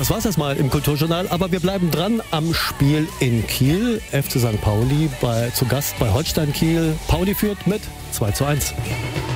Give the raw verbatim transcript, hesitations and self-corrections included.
Das war's erstmal im Kulturjournal, aber wir bleiben dran am Spiel in Kiel. F C Sankt Pauli bei, zu Gast bei Holstein Kiel. Pauli führt mit zwei zu eins.